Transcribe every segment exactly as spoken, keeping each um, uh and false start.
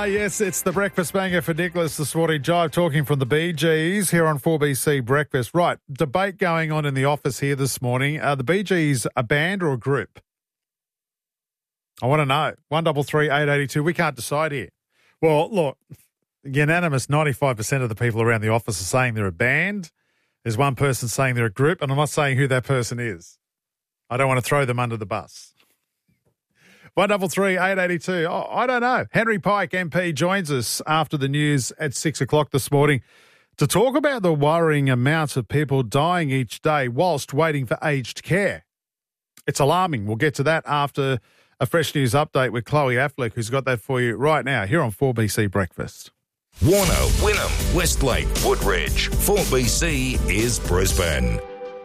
Ah, yes, it's the breakfast banger for Nicholas this morning. Jive talking from the Bee Gees here on four B C Breakfast. Right, debate going on in the office here this morning. Are the Bee Gees a band or a group? I want to know. one double three eight eight two. We can't decide here. Well, look, unanimous ninety-five percent of the people around the office are saying they're a band. There's one person saying they're a group, and I'm not saying who that person is. I don't want to throw them under the bus. one double three eight eight two. Oh, I don't know. Henry Pike, M P, joins us after the news at six o'clock this morning to talk about the worrying amount of people dying each day whilst waiting for aged care. It's alarming. We'll get to that after a fresh news update with Chloe Affleck, who's got that for you right now here on four B C Breakfast. Warner, Wynnum, Westlake, Woodridge. four B C is Brisbane.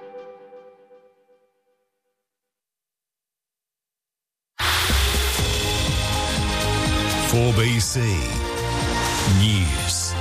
four B C News.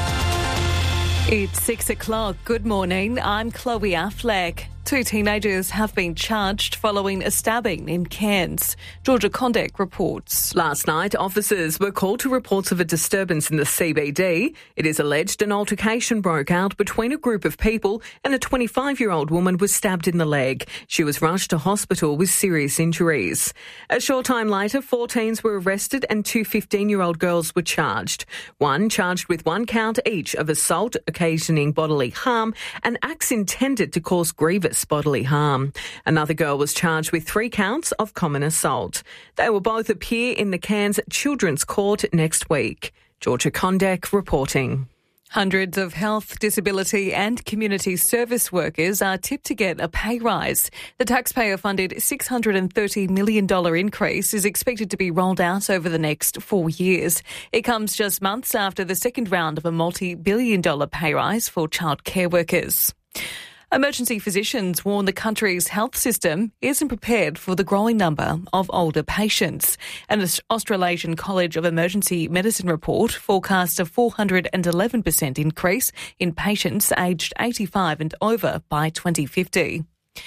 It's six o'clock. Good morning. I'm Chloe Affleck. Two teenagers have been charged following a stabbing in Cairns. Georgia Condek reports. Last night, officers were called to reports of a disturbance in the C B D. It is alleged an altercation broke out between a group of people and a twenty-five-year-old woman was stabbed in the leg. She was rushed to hospital with serious injuries. A short time later, four teens were arrested and two fifteen-year-old girls were charged. One charged with one count each of assault occasioning bodily harm and acts intended to cause grievous bodily harm. Another girl was charged with three counts of common assault. They will both appear in the Cairns Children's Court next week. Georgia Condek reporting. Hundreds of health, disability and community service workers are tipped to get a pay rise. The taxpayer-funded six hundred thirty million dollars increase is expected to be rolled out over the next four years. It comes just months after the second round of a multi-billion dollar pay rise for child care workers. Emergency physicians warn the country's health system isn't prepared for the growing number of older patients. An Australasian College of Emergency Medicine report forecasts a four hundred eleven percent increase in patients aged eighty-five and over by twenty fifty.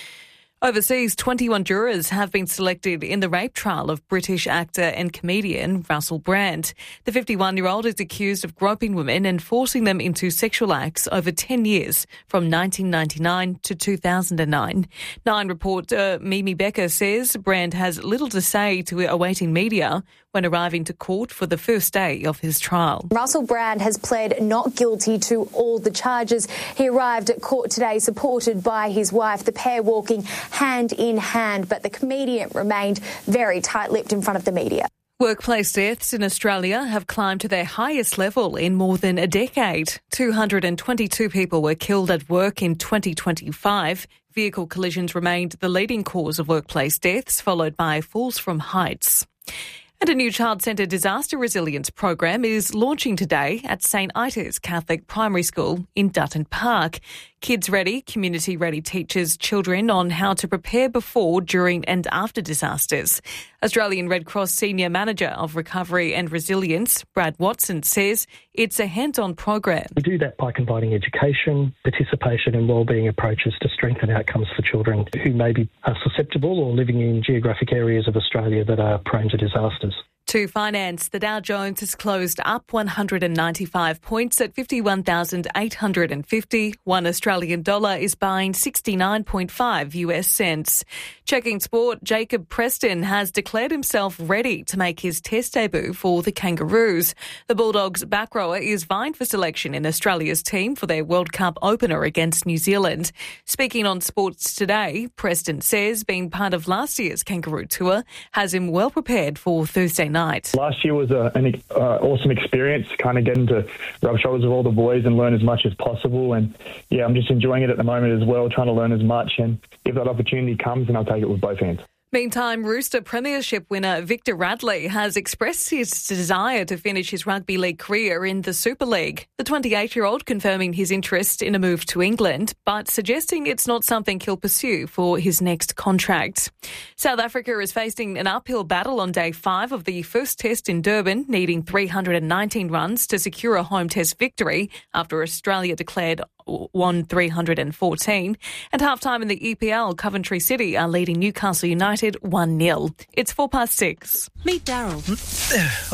Overseas, twenty-one jurors have been selected in the rape trial of British actor and comedian Russell Brand. The fifty-one-year-old is accused of groping women and forcing them into sexual acts over ten years, from nineteen ninety-nine to two thousand nine. Nine reporter Mimi Becker says Brand has little to say to awaiting media when arriving to court for the first day of his trial. Russell Brand has pled not guilty to all the charges. He arrived at court today supported by his wife, the pair walking hand in hand, but the comedian remained very tight-lipped in front of the media. Workplace deaths in Australia have climbed to their highest level in more than a decade. two hundred twenty-two people were killed at work in twenty twenty-five. Vehicle collisions remained the leading cause of workplace deaths, followed by falls from heights. And a new child-centred disaster resilience program is launching today at Saint Ita's Catholic Primary School in Dutton Park. Kids Ready, community-ready teaches children on how to prepare before, during and after disasters. Australian Red Cross Senior Manager of Recovery and Resilience, Brad Watson, says it's a hands-on program. We do that by combining education, participation and wellbeing approaches to strengthen outcomes for children who may be uh, susceptible or living in geographic areas of Australia that are prone to disasters. To finance, the Dow Jones has closed up one hundred ninety-five points at fifty-one thousand eight hundred fifty. One Australian dollar is buying sixty-nine point five U S cents. Checking sport, Jacob Preston has declared himself ready to make his test debut for the Kangaroos. The Bulldogs back rower is vying for selection in Australia's team for their World Cup opener against New Zealand. Speaking on Sports Today, Preston says being part of last year's Kangaroo tour has him well prepared for Thursday night. Last year was a, an uh, awesome experience, kind of getting to rub shoulders with all the boys and learn as much as possible. And yeah, I'm just enjoying it at the moment as well, trying to learn as much. And if that opportunity comes, then I'll take it with both hands. Meantime, Rooster Premiership winner Victor Radley has expressed his desire to finish his rugby league career in the Super League. The twenty-eight-year-old confirming his interest in a move to England, but suggesting it's not something he'll pursue for his next contract. South Africa is facing an uphill battle on day five of the first test in Durban, needing three hundred nineteen runs to secure a home test victory after Australia declared won three hundred fourteen. And half-time in the E P L, Coventry City are leading Newcastle United one nil. It's four past six. Meet Daryl. Hi,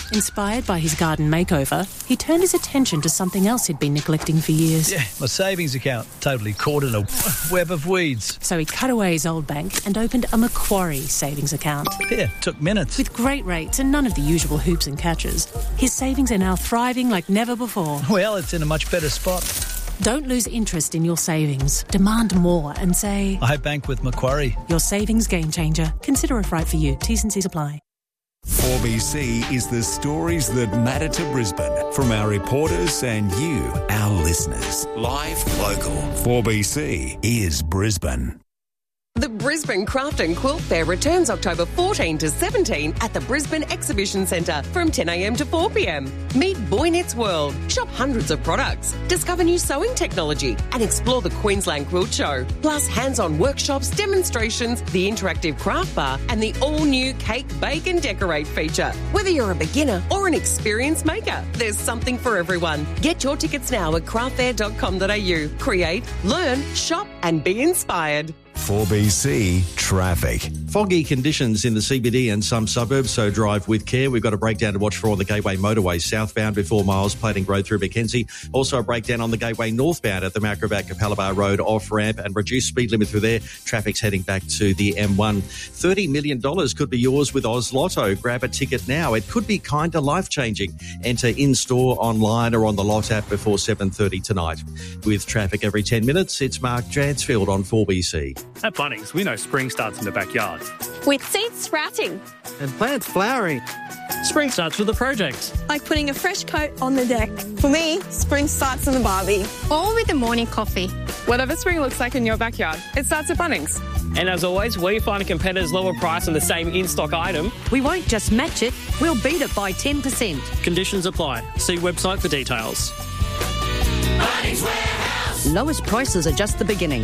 Inspired by his garden makeover, he turned his attention to something else he'd been neglecting for years. Yeah, my savings account, totally caught in a web of weeds. So he cut away his old bank and opened a Macquarie savings account. Yeah, took minutes. With great rates and none of the usual hoops and catches, his savings are now thriving like never before. Well, it's in a much better spot. Don't lose interest in your savings. Demand more and say, I bank with Macquarie. Your savings game changer. Consider if right for you. T's and C's apply. four B C is the stories that matter to Brisbane from our reporters and you, our listeners. Live, local. four B C is Brisbane. The Brisbane Craft and Quilt Fair returns October fourteenth to seventeenth at the Brisbane Exhibition Centre from ten a m to four p m. Meet Boy Knits World, shop hundreds of products, discover new sewing technology and explore the Queensland Quilt Show. Plus hands-on workshops, demonstrations, the interactive craft bar and the all-new Cake, Bake and Decorate feature. Whether you're a beginner or an experienced maker, there's something for everyone. Get your tickets now at craft fair dot com dot a u. Create, learn, shop and be inspired. four B C Traffic. Foggy conditions in the C B D and some suburbs, so drive with care. We've got a breakdown to watch for on the Gateway motorway southbound before Miles Plating Road through Mackenzie. Also a breakdown on the Gateway northbound at the Macrobat Capalaba Road off-ramp and reduced speed limit through there. Traffic's heading back to the M one. thirty million dollars could be yours with Oz Lotto. Grab a ticket now. It could be kind of life-changing. Enter in-store, online or on the Lot app before seven thirty tonight. With traffic every ten minutes, it's Mark Jansfield on four B C. At Bunnings, we know spring starts in the backyard. With seeds sprouting. And plants flowering. Spring starts with a project. Like putting a fresh coat on the deck. For me, spring starts in the barbie. Or with a morning coffee. Whatever spring looks like in your backyard, it starts at Bunnings. And as always, we find a competitor's lower price on the same in-stock item. We won't just match it, we'll beat it by ten percent. Conditions apply. See website for details. Bunnings Warehouse. Lowest prices are just the beginning.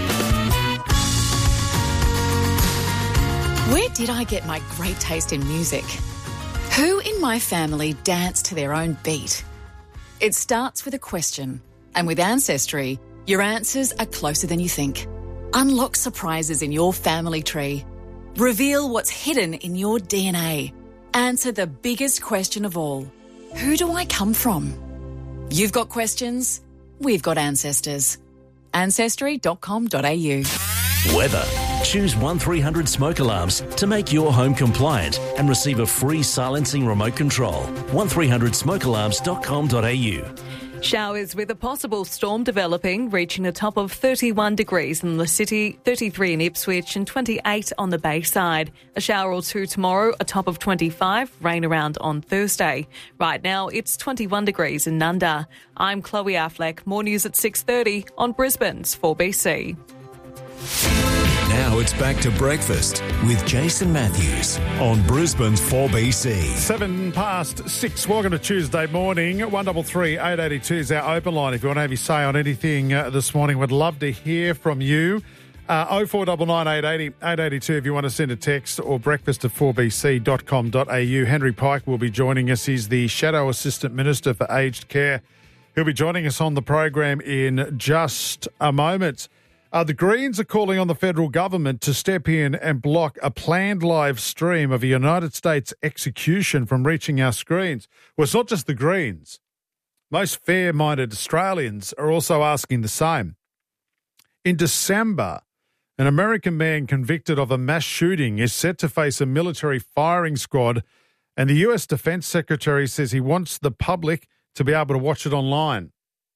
Where did I get my great taste in music? Who in my family dance to their own beat? It starts with a question, and with Ancestry, your answers are closer than you think. Unlock surprises in your family tree. Reveal what's hidden in your D N A. Answer the biggest question of all. Who do I come from? You've got questions, we've got ancestors. ancestry dot com dot a u. Weather. Choose one three hundred smoke alarms to make your home compliant and receive a free silencing remote control. one three hundred smoke alarms dot com dot a u. Showers with a possible storm developing, reaching a top of thirty-one degrees in the city, thirty-three in Ipswich and twenty-eight on the Bayside. A shower or two tomorrow, a top of twenty-five, rain around on Thursday. Right now, it's twenty-one degrees in Nunda. I'm Chloe Affleck. More news at six thirty on Brisbane's four B C. Now it's back to breakfast with Jason Matthews on Brisbane's four B C. Seven past six. Welcome to Tuesday morning. one three three, eight eight two is our open line. If you want to have your say on anything uh, this morning, we'd love to hear from you. Uh, oh four nine nine, eight eight zero, eight eight two if you want to send a text, or breakfast at four b c dot com dot a u. Henry Pike will be joining us. He's the Shadow Assistant Minister for Aged Care. He'll be joining us on the program in just a moment. Uh, the Greens are calling on the federal government to step in and block a planned live stream of a United States execution from reaching our screens. Well, it's not just the Greens. Most fair-minded Australians are also asking the same. In December, an American man convicted of a mass shooting is set to face a military firing squad, and the U S Defense Secretary says he wants the public to be able to watch it online.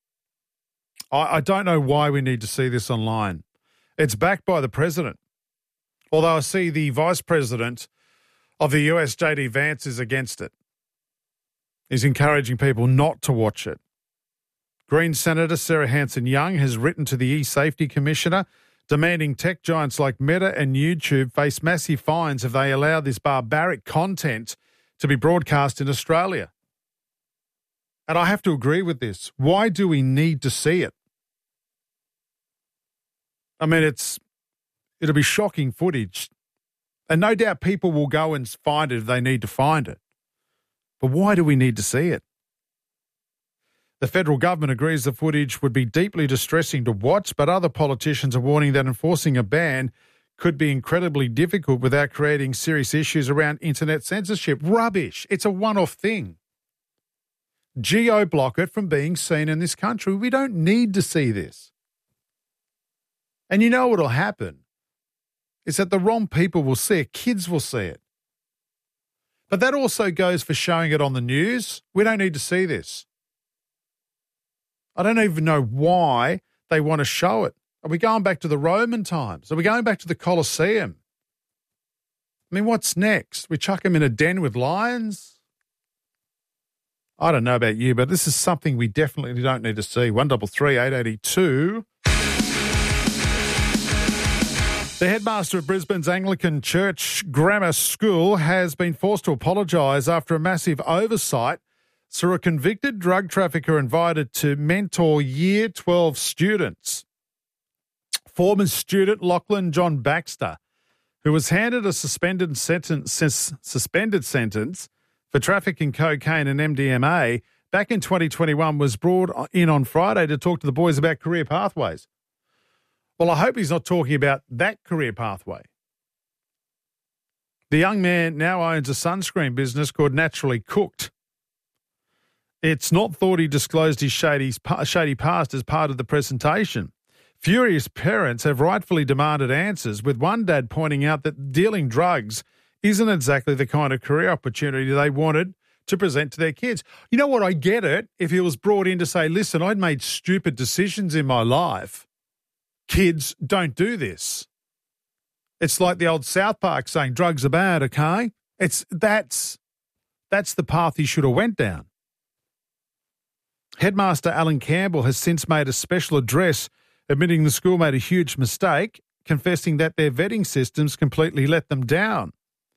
I don't know why we need to see this online. It's backed by the president. Although I see the vice president of the U S, J D Vance, is against it. He's encouraging people not to watch it. Green Senator Sarah Hanson-Young has written to the E-Safety Commissioner demanding tech giants like Meta and YouTube face massive fines if they allow this barbaric content to be broadcast in Australia. And I have to agree with this. Why do we need to see it? I mean, it's it'll be shocking footage. And no doubt people will go and find it if they need to find it. But why do we need to see it? The federal government agrees the footage would be deeply distressing to watch, but other politicians are warning that enforcing a ban could be incredibly difficult without creating serious issues around internet censorship. Rubbish. It's a one-off thing. Geo-block it from being seen in this country. We don't need to see this. And you know what will happen is that the wrong people will see it. Kids will see it. But that also goes for showing it on the news. We don't need to see this. I don't even know why they want to show it. Are we going back to the Roman times? Are we going back to the Colosseum? I mean, what's next? We chuck them in a den with lions? I don't know about you, but this is something we definitely don't need to see. one double three eight eight two. The headmaster of Brisbane's Anglican Church Grammar School has been forced to apologise after a massive oversight saw a convicted drug trafficker invited to mentor Year twelve students. Former student Lachlan John Baxter, who was handed a suspended sentence, suspended sentence for trafficking cocaine and M D M A back in twenty twenty-one, was brought in on Friday to talk to the boys about career pathways. Well, I hope he's not talking about that career pathway. The young man now owns a sunscreen business called Naturally Cooked. It's not thought he disclosed his shady, shady past as part of the presentation. Furious parents have rightfully demanded answers, with one dad pointing out that dealing drugs isn't exactly the kind of career opportunity they wanted to present to their kids. You know what? I get it. If he was brought in to say, listen, I'd made stupid decisions in my life. Kids, don't do this. It's like the old South Park saying drugs are bad, okay? It's that's that's the path he should have went down. Headmaster Alan Campbell has since made a special address admitting the school made a huge mistake, confessing that their vetting systems completely let them down.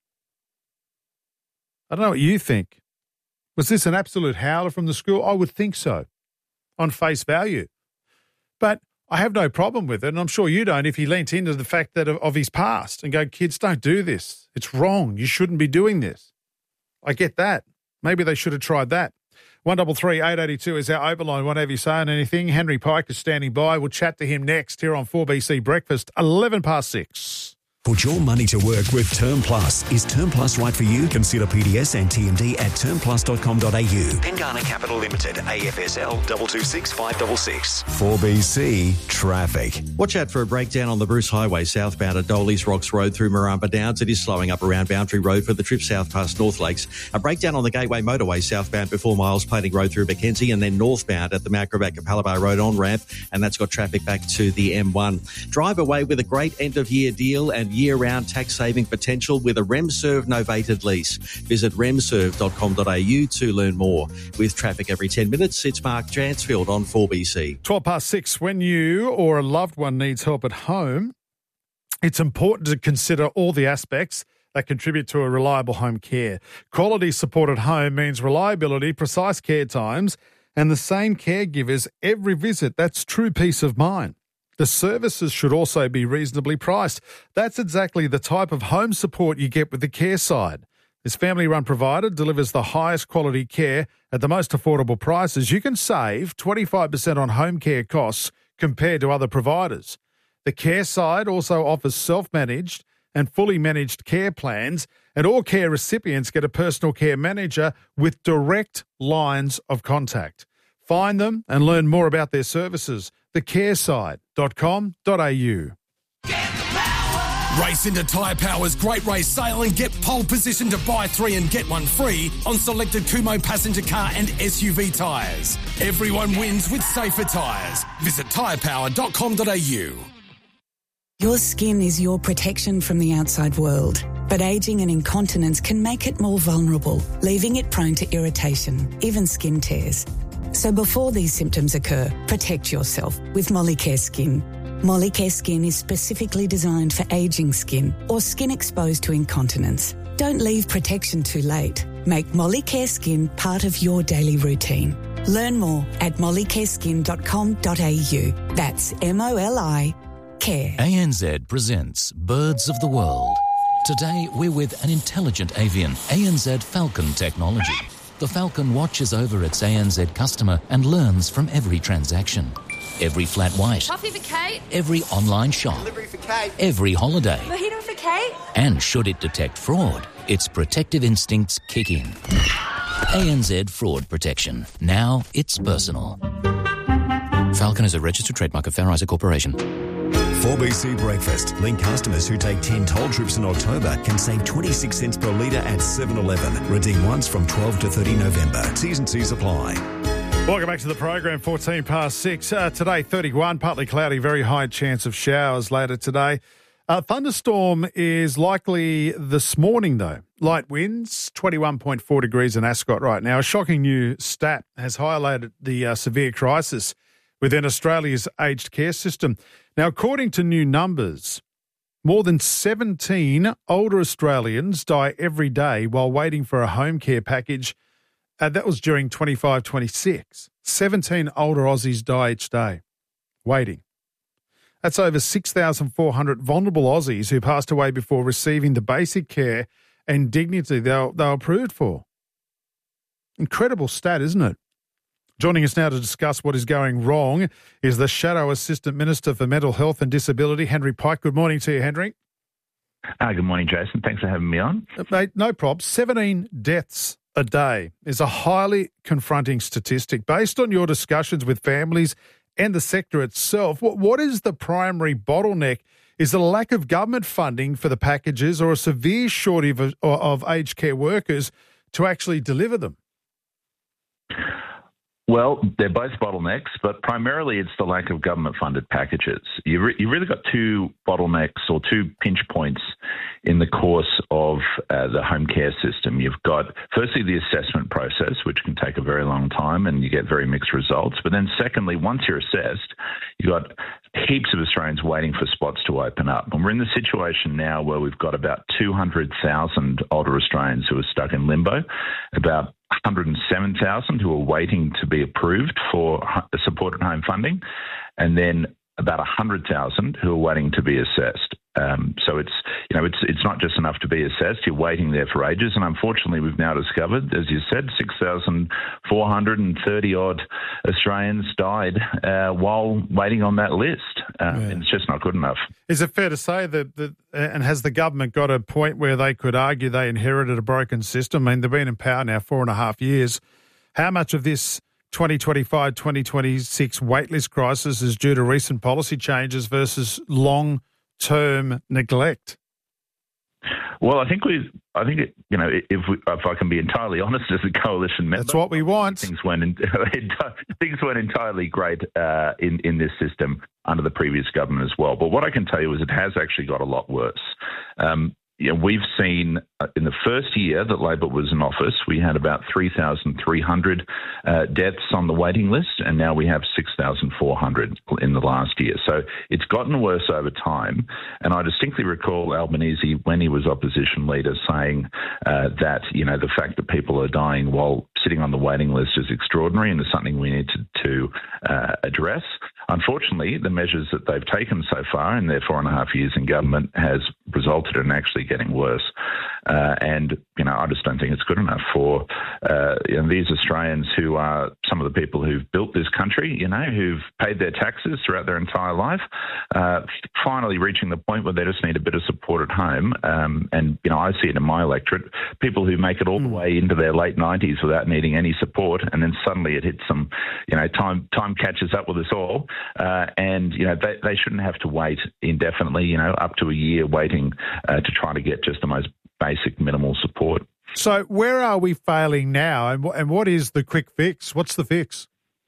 I don't know what you think. Was this an absolute howler from the school? I would think so, on face value. But I have no problem with it, and I'm sure you don't, if he leant into the fact that of, of his past and go, kids, don't do this. It's wrong. You shouldn't be doing this. I get that. Maybe they should have tried that. one double three eight eight two is our open line. Won't have you saying anything. Henry Pike is standing by. We'll chat to him next here on four B C Breakfast, eleven past six. Put your money to work with Term Plus. Is Term Plus right for you? Consider P D S and T M D at term plus dot com dot a u. Pengana Capital Limited, A F S L two two six five six six. four B C Traffic. Watch out for a breakdown on the Bruce Highway southbound at Dolly's Rocks Road through Maramba Downs. It is slowing up around Boundary Road for the trip south past North Lakes. A breakdown on the Gateway Motorway southbound before Miles Plating Road through Mackenzie, and then northbound at the Mount Gravatt Capalaba Road on ramp, and that's got traffic back to the M one. Drive away with a great end-of-year deal and year-round tax saving potential with a RemServe novated lease. Visit remserve dot com dot a u to learn more. With traffic every ten minutes, it's Mark Jansfield on four B C. twelve past six. When you or a loved one needs help at home, it's important to consider all the aspects that contribute to a reliable home care. Quality support at home means reliability, precise care times, and the same caregivers every visit. That's true peace of mind. The services should also be reasonably priced. That's exactly the type of home support you get with the Care Side. This family-run provider delivers the highest quality care at the most affordable prices. You can save twenty-five percent on home care costs compared to other providers. The Care Side also offers self-managed and fully managed care plans, and all care recipients get a personal care manager with direct lines of contact. Find them and learn more about their services. the care side dot com dot a u. Race into Tyre Power's Great Race Sale and get pole position to buy three and get one free on selected Kumho passenger car and S U V tyres. Everyone wins with safer tyres. Visit tyre power dot com dot a u. Your skin is your protection from the outside world, but ageing and incontinence can make it more vulnerable, leaving it prone to irritation, even skin tears. So before these symptoms occur, protect yourself with Molicare Skin. Molicare Skin is specifically designed for ageing skin or skin exposed to incontinence. Don't leave protection too late. Make Molicare Skin part of your daily routine. Learn more at molicare skin dot com dot a u. That's M O L I Care. A N Z presents Birds of the World. Today we're with an intelligent avian, A N Z Falcon technology. The Falcon watches over its A N Z customer and learns from every transaction. every flat white, Coffee for Kate. every online shop, Delivery for Kate. every holiday. Mojito for Kate. And should it detect fraud, its protective instincts kick in. A N Z Fraud Protection. Now it's personal. Falcon is a registered trademark of Fair Isaac Corporation. four B C Breakfast. Link customers who take ten toll trips in October can save twenty-six cents per litre at seven eleven. Redeem once from twelve to thirty November. T's and C's apply. Welcome back to the program, fourteen past six. Uh, today, thirty-one, partly cloudy, very high chance of showers later today. Uh, thunderstorm is likely this morning, though. Light winds, twenty-one point four degrees in Ascot right now. A shocking new stat has highlighted the uh, severe crisis within Australia's aged care system. Now, according to new numbers, more than seventeen older Australians die every day while waiting for a home care package. Uh, that was during twenty-five twenty-six. seventeen older Aussies die each day waiting. That's over six thousand four hundred vulnerable Aussies who passed away before receiving the basic care and dignity they were, they were approved for. Incredible stat, isn't it? Joining us now to discuss what is going wrong is the Shadow Assistant Minister for Mental Health and Disability, Henry Pike. Good morning to you, Henry. Uh, good morning, Jason. Thanks for having me on. Uh, mate, no probs. seventeen deaths a day is a highly confronting statistic. Based on your discussions with families and the sector itself, what, what is the primary bottleneck? Is it a lack of government funding for the packages or a severe shortage of, of aged care workers to actually deliver them? Well, they're both bottlenecks, but primarily it's the lack of government-funded packages. You re- you really got two bottlenecks or two pinch points in the course of uh, the home care system. You've got, firstly, the assessment process, which can take a very long time and you get very mixed results. But then secondly, once you're assessed, you've got heaps of Australians waiting for spots to open up. And we're in the situation now where we've got about two hundred thousand older Australians who are stuck in limbo, about one hundred seven thousand who are waiting to be approved for supported home funding, and then about one hundred thousand who are waiting to be assessed. Um, so it's, you know, it's it's not just enough to be assessed. You're waiting there for ages, and unfortunately, we've now discovered, as you said, six thousand four hundred thirty odd Australians died uh, while waiting on that list. Um, yeah. And it's just not good enough. Is it fair to say that, that, and has the government got a point where they could argue they inherited a broken system? I mean, they've been in power now four and a half years. How much of this twenty twenty-five twenty twenty-six waitlist crisis is due to recent policy changes versus long term neglect? Well, I think we, I think it, you know, if we, if I can be entirely honest, as a coalition member, that's what we want. Things went in, things weren't entirely great uh, in in this system under the previous government as well. But what I can tell you is it has actually got a lot worse. Um, You know, we've seen uh, in the first year that Labor was in office, we had about three thousand three hundred uh, deaths on the waiting list, and now we have six thousand four hundred in the last year. So it's gotten worse over time. And I distinctly recall Albanese, when he was opposition leader, saying uh, that, you know, the fact that people are dying while sitting on the waiting list is extraordinary and is something we need to, to uh, address. Unfortunately, the measures that they've taken so far in their four and a half years in government has resulted in actually getting worse. Uh, and, you know, I just don't think it's good enough for uh, you know, these Australians who are some of the people who've built this country, you know, who've paid their taxes throughout their entire life, uh, finally reaching the point where they just need a bit of support at home. Um, and, you know, I see it in my electorate, people who make it all the way into their late nineties without needing any support, and then suddenly it hits them, you know, time time catches up with us all. Uh, and, you know, they, they shouldn't have to wait indefinitely, you know, up to a year waiting uh, to try to get just the most basic minimal support. So where are we failing now, and, and what is the quick fix? What's the fix?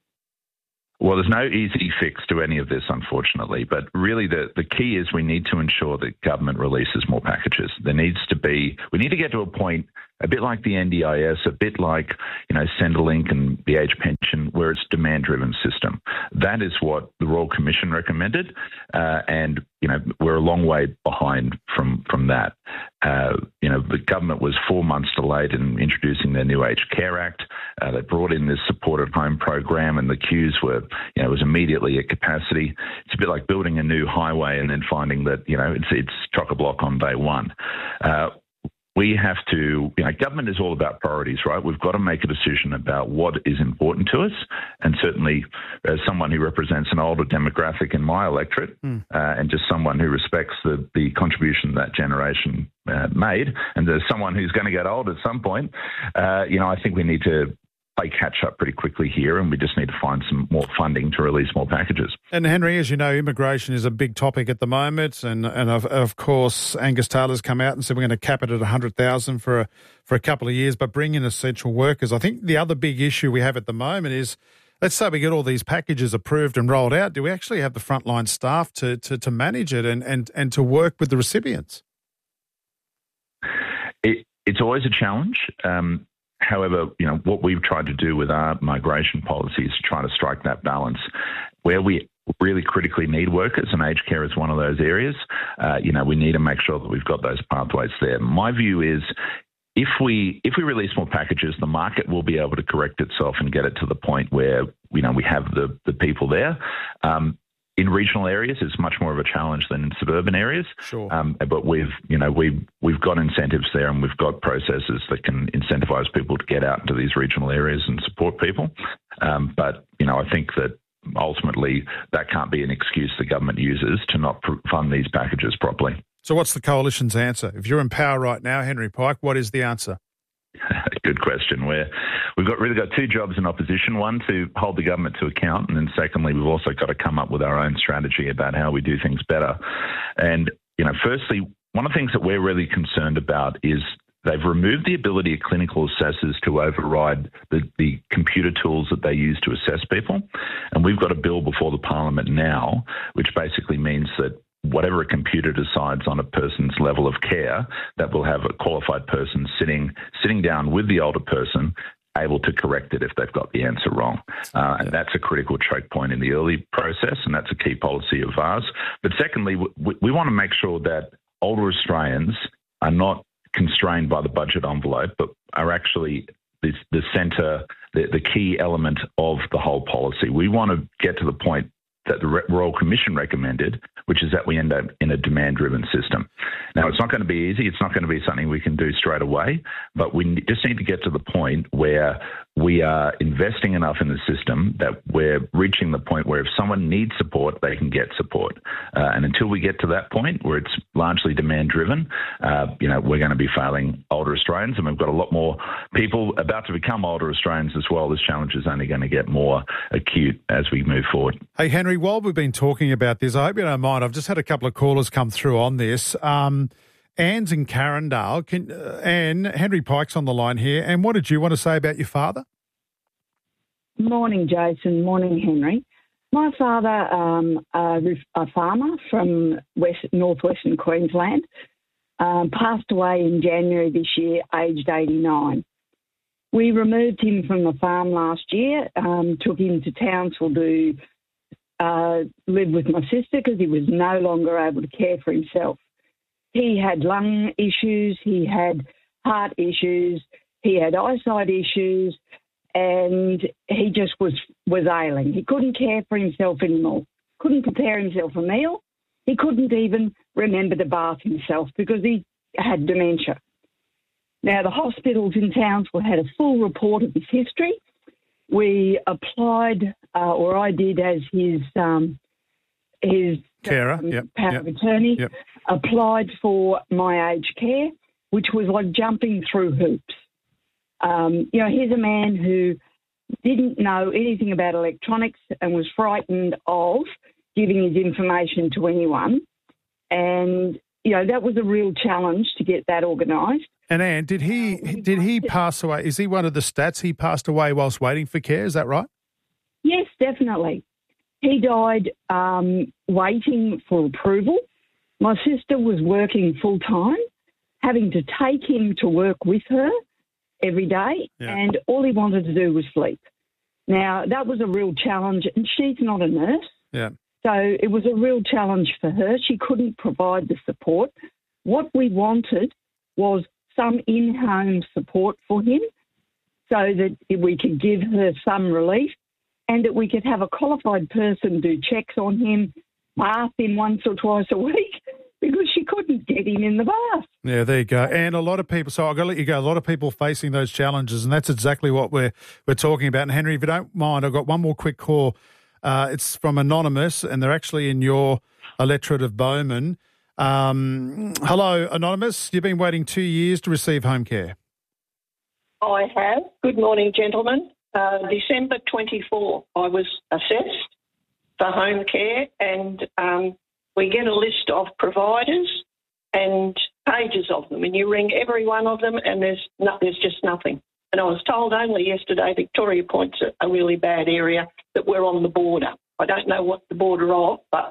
Well, there's no easy fix to any of this, unfortunately, but really the, the key is we need to ensure that government releases more packages. There needs to be, we need to get to a point a bit like the N D I S, a bit like, you know, Centrelink and the age pension, where it's a demand-driven system. That is what the Royal Commission recommended, uh, and, you know, we're a long way behind from, from that. Uh, you know, the government was four months delayed in introducing their new Aged Care Act. Uh, they brought in this supported home program, and the queues were, you know, it was immediately at capacity. It's a bit like building a new highway and then finding that, you know, it's, it's chock-a-block on day one. Uh, we have to, you know, government is all about priorities, right? We've got to make a decision about what is important to us. And certainly, as someone who represents an older demographic in my electorate, mm. uh, and just someone who respects the, the contribution that generation uh, made, and as someone who's going to get old at some point, uh, you know, I think we need to play catch up pretty quickly here, and we just need to find some more funding to release more packages. And Henry, as you know, immigration is a big topic at the moment, and and of, of course Angus Taylor's come out and said we're going to cap it at one hundred thousand for a, for a couple of years, but bring in essential workers. I think the other big issue we have at the moment is, let's say we get all these packages approved and rolled out, do we actually have the frontline staff to to, to manage it and, and, and to work with the recipients? It, it's always a challenge. Um, However, you know, what we've tried to do with our migration policy is to try to strike that balance where we really critically need workers, and aged care is one of those areas. Uh, you know, we need to make sure that we've got those pathways there. My view is if we if we release more packages, the market will be able to correct itself and get it to the point where, you know, we have the, the people there. Um, In regional areas, it's much more of a challenge than in suburban areas. Sure. Um, but we've, you know, we've we've got incentives there, and we've got processes that can incentivize people to get out into these regional areas and support people. Um, but you know, I think that ultimately that can't be an excuse the government uses to not pr- fund these packages properly. So, what's the coalition's answer? If you're in power right now, Henry Pike, what is the answer? Good question. We're, we've got really got two jobs in opposition. One, to hold the government to account, and then secondly, we've also got to come up with our own strategy about how we do things better. And, you know, firstly, one of the things that we're really concerned about is they've removed the ability of clinical assessors to override the, the computer tools that they use to assess people. And we've got a bill before the Parliament now, which basically means that whatever a computer decides on a person's level of care, that will have a qualified person sitting sitting down with the older person, able to correct it if they've got the answer wrong. Uh, and that's a critical choke point in the early process, and that's a key policy of ours. But secondly, we, we want to make sure that older Australians are not constrained by the budget envelope, but are actually the, the centre, the, the key element of the whole policy. We want to get to the point that the Royal Commission recommended, which is that we end up in a demand-driven system. Now, it's not going to be easy. It's not going to be something we can do straight away, but we just need to get to the point where we are investing enough in the system that we're reaching the point where if someone needs support, they can get support. Uh, and until we get to that point where it's largely demand-driven, uh, you know, we're going to be failing older Australians, and we've got a lot more people about to become older Australians as well. This challenge is only going to get more acute as we move forward. Hey, Henry, while we've been talking about this, I hope you don't mind, I've just had a couple of callers come through on this. Um, Anne's in Carindale. Can, uh, Anne, Henry Pike's on the line here. And what did you want to say about your father? Morning, Jason. Morning, Henry. My father, um, a, a farmer from west northwestern Queensland, um, passed away in January this year, aged eighty-nine. We removed him from the farm last year, um, took him to Townsville to uh, live with my sister because he was no longer able to care for himself. He had lung issues, he had heart issues, he had eyesight issues, and he just was, was ailing. He couldn't care for himself anymore, couldn't prepare himself a meal. He couldn't even remember to bath himself because he had dementia. Now, the hospitals in Townsville had a full report of his history. We applied, uh, or I did as his um, his carer, um, yep, power yep, of attorney, yep. applied for my aged care, which was like jumping through hoops. Um, you know, here's a man who didn't know anything about electronics and was frightened of giving his information to anyone. And, you know, that was a real challenge to get that organised. And Anne, did he did he pass away? Is he one of the stats? He passed away whilst waiting for care. Is that right? Yes, definitely. He died um, waiting for approval. My sister was working full time, having to take him to work with her every day, yeah. and all he wanted to do was sleep. Now, that was a real challenge, and she's not a nurse. Yeah. So it was a real challenge for her. She couldn't provide the support. What we wanted was some in-home support for him so that we could give her some relief and that we could have a qualified person do checks on him, bath him once or twice a week because she couldn't get him in the bath. Yeah, there you go. And a lot of people, so I've got to let you go, a lot of people facing those challenges, and that's exactly what we're we're talking about. And Henry, if you don't mind, I've got one more quick call. Uh, it's from Anonymous, and they're actually in your electorate of Bowman. Um, hello, Anonymous. You've been waiting two years to receive home care. I have. Good morning, gentlemen. Uh, December twenty-fourth, I was assessed for home care, and um, we get a list of providers and pages of them, and you ring every one of them, and there's no, there's just nothing. And I was told only yesterday Victoria Point's a, a really bad area, that we're on the border. I don't know what the border of, but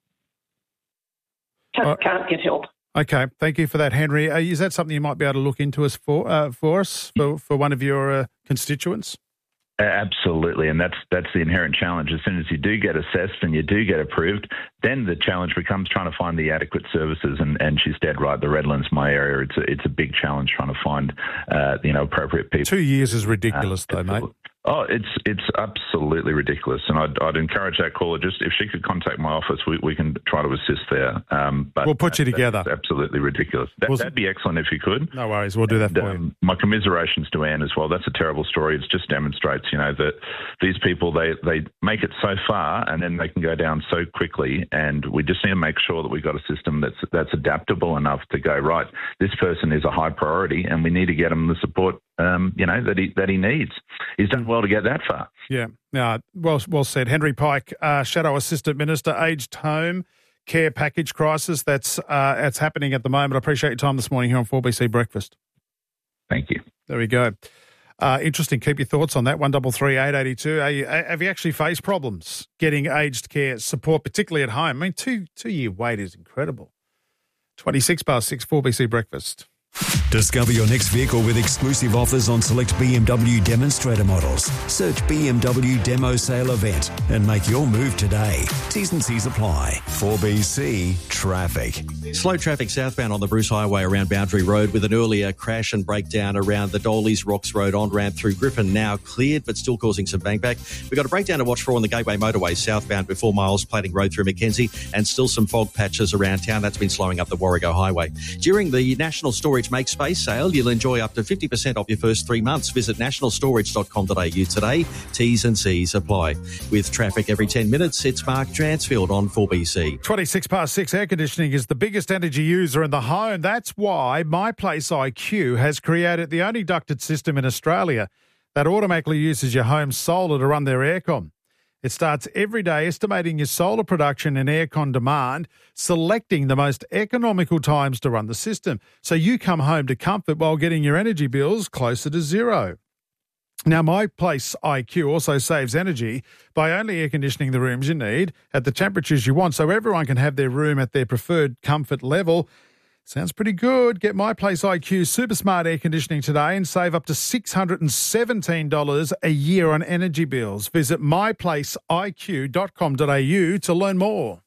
can't, right. can't get help. Okay, thank you for that, Henry. Uh, is that something you might be able to look into us for uh, for us for, for one of your uh, constituents? Absolutely, and that's that's the inherent challenge. As soon as you do get assessed and you do get approved, then the challenge becomes trying to find the adequate services. And, and she's dead right. The Redlands, my area, it's a, it's a big challenge trying to find uh, you know appropriate people. Two years is ridiculous, uh, though, mate. Oh, it's it's absolutely ridiculous, and I'd, I'd encourage that caller, just if she could contact my office, we, we can try to assist there. Um, but we'll put you together. Absolutely ridiculous. That, we'll, that'd be excellent if you could. No worries, we'll do that and, for um, you. My commiserations to Anne as well. That's a terrible story. It just demonstrates, you know, that these people, they, they make it so far and then they can go down so quickly, and we just need to make sure that we've got a system that's that's adaptable enough to go, right, this person is a high priority and we need to get him the support Um, you know, that he that he needs. He's done well to get that far. Yeah, uh, well well said. Henry Pike, uh, Shadow Assistant Minister, aged home care package crisis. That's uh, that's happening at the moment. I appreciate your time this morning here on four B C Breakfast. Thank you. There we go. Uh, interesting. Keep your thoughts on that. One double three eight eighty two. Are you, have you actually faced problems getting aged care support, particularly at home? I mean, two two year wait is incredible. Twenty six past six. four B C Breakfast. Discover your next vehicle with exclusive offers on select B M W demonstrator models. Search B M W Demo Sale Event and make your move today. T's and C's apply. four B C Traffic. Slow traffic southbound on the Bruce Highway around Boundary Road with an earlier crash and breakdown around the Dollies Rocks Road on-ramp through Griffin, now cleared but still causing some bang back. We've got a breakdown to watch for on the Gateway Motorway southbound before Miles Plating Road through Mackenzie, and still some fog patches around town. That's been slowing up the Warrego Highway. During the National Storage Make Space sale, you'll enjoy up to fifty percent off your first three months. Visit national storage dot com dot a u today. T's and C's apply. With traffic every ten minutes, it's Mark Dransfield on four B C. twenty-six past six. Air conditioning is the biggest energy user in the home. That's why My Place I Q has created the only ducted system in Australia that automatically uses your home solar to run their aircon. It starts every day estimating your solar production and aircon demand, selecting the most economical times to run the system, so you come home to comfort while getting your energy bills closer to zero. Now, My Place I Q also saves energy by only air conditioning the rooms you need at the temperatures you want, so everyone can have their room at their preferred comfort level. Sounds pretty good. Get My Place I Q Super Smart Air Conditioning today and save up to six hundred seventeen dollars a year on energy bills. Visit my place I Q dot com dot a u to learn more.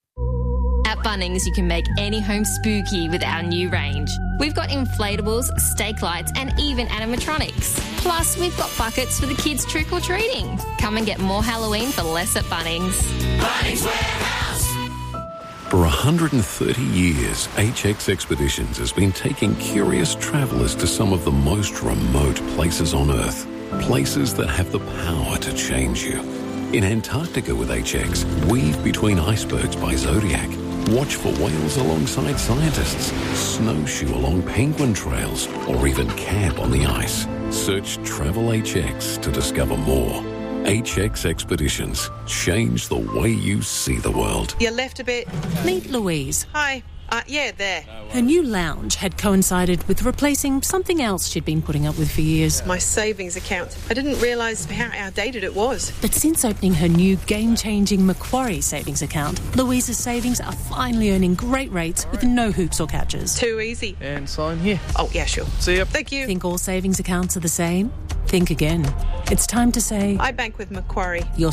At Bunnings, you can make any home spooky with our new range. We've got inflatables, stake lights, and even animatronics. Plus, we've got buckets for the kids trick-or-treating. Come and get more Halloween for less at Bunnings. Bunnings Warehouse. For one hundred thirty years, H X Expeditions has been taking curious travellers to some of the most remote places on Earth. Places that have the power to change you. In Antarctica with H X, weave between icebergs by Zodiac. Watch for whales alongside scientists. Snowshoe along penguin trails. Or even camp on the ice. Search Travel H X to discover more. H X Expeditions. Change the way you see the world. You left a bit. Meet Louise. Hi. Uh, yeah, there. Her new lounge had coincided with replacing something else she'd been putting up with for years. My savings account. I didn't realise how outdated it was. But since opening her new game-changing Macquarie savings account, Louise's savings are finally earning great rates with no hoops or catches. Too easy. And sign here. Oh, yeah, sure. See ya. Thank you. Think all savings accounts are the same? Think again. It's time to say... I bank with Macquarie. Your